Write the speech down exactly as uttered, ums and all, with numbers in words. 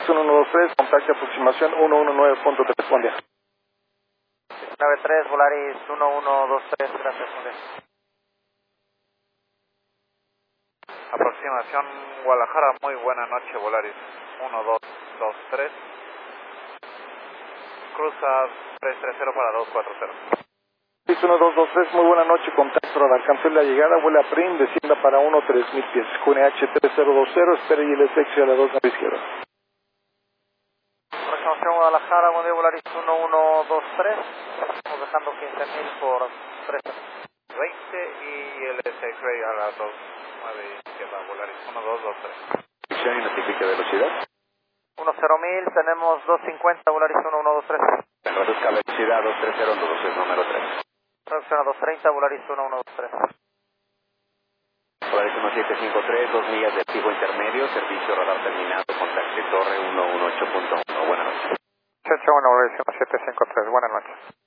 uno uno dos tres, contacto aproximación uno uno nueve punto tres, buen día. nueve tres, Volaris uno uno dos tres, gracias, buen día. Aproximación Guadalajara, muy buena noche, Volaris uno dos dos tres. Cruza tres tres cero para dos cuatro cero. uno dos dos tres, muy buena noche, contacto radar, cancel la llegada, vuela a Prim, descienda para uno tres mil pies, Q N H tres cero dos cero, espere y el taxi a la dos a la izquierda. Aproximación Guadalajara, buen día, Volaris uno uno dos tres, estamos dejando quince mil por tres veinte y el X-Ray a las dos nueve izquierda, Volaris uno dos dos tres. Dirección y notifique velocidad. uno cero mil, tenemos dos cincuenta, Volaris uno uno dos tres. Reduzca velocidad dos tres cero uno dos tres, número tres. Reducción a dos treinta, Volaris uno uno dos tres. Volaris uno siete cinco tres, dos millas de fijo intermedio, servicio radar terminado, contacte torre uno uno ocho punto uno, buenas noches. ocho uno, Volaris uno siete cinco tres, buenas noches.